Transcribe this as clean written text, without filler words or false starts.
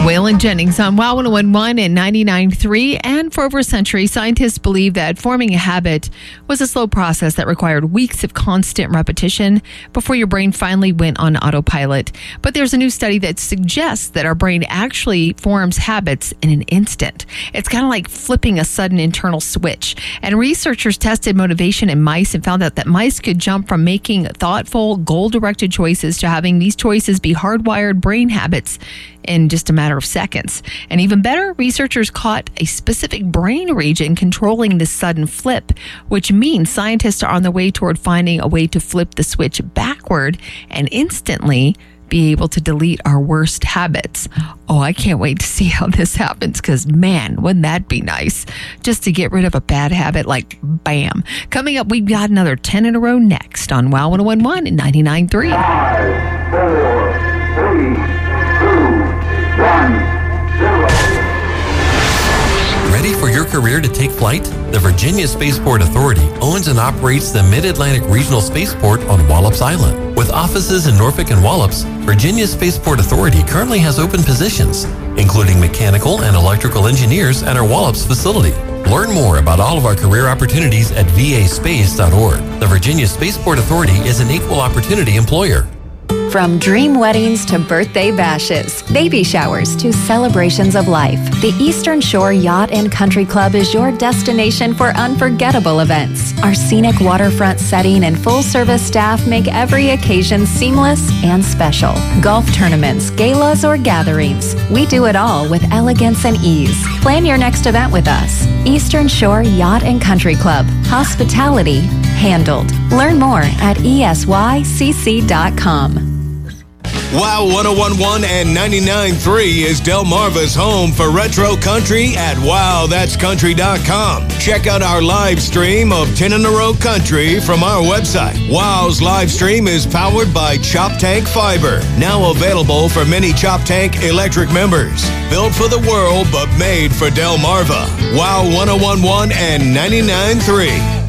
Waylon Jennings on WOW 101.1 and 99.3. And for over a century, scientists believe that forming a habit was a slow process that required weeks of constant repetition before your brain finally went on autopilot. But there's a new study that suggests that our brain actually forms habits in an instant. It's kind of like flipping a sudden internal switch. And researchers tested motivation in mice and found out that mice could jump from making thoughtful, goal-directed choices to having these choices be hardwired brain habits in just a matter of seconds. And even better, researchers caught a specific brain region controlling this sudden flip, which means scientists are on the way toward finding a way to flip the switch backward and instantly be able to delete our worst habits. Oh, I can't wait to see how this happens because, man, wouldn't that be nice? Just to get rid of a bad habit, like, bam. Coming up, we've got another 10 in a row next on WOW 101.1 and 99.3. 5, 4, 3, 2, 1, 0. Ready for your career to take flight? The Virginia Spaceport Authority owns and operates the Mid-Atlantic Regional Spaceport on Wallops Island. With offices in Norfolk and Wallops, Virginia Spaceport Authority currently has open positions, including mechanical and electrical engineers at our Wallops facility. Learn more about all of our career opportunities at vaspace.org. The Virginia Spaceport Authority is an equal opportunity employer. From dream weddings to birthday bashes, baby showers to celebrations of life, the Eastern Shore Yacht and Country Club is your destination for unforgettable events. Our scenic waterfront setting and full-service staff make every occasion seamless and special. Golf tournaments, galas, or gatherings, we do it all with elegance and ease. Plan your next event with us. Eastern Shore Yacht and Country Club. Hospitality handled. Learn more at esycc.com. WOW 101.1 and 99.3 is Delmarva's home for retro country at wowthat'scountry.com. Check out our live stream of 10 in a row country from our website. WOW's live stream is powered by Chop Tank Fiber, now available for many Chop Tank electric members. Built for the world, but made for Delmarva. WOW 101.1 and 99.3.